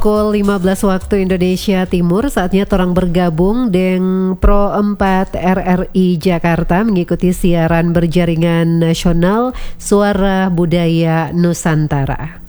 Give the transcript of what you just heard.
Pukul 15 waktu Indonesia Timur, saatnya torang bergabung dengan Pro 4 RRI Jakarta mengikuti siaran berjaringan nasional Suara Budaya Nusantara.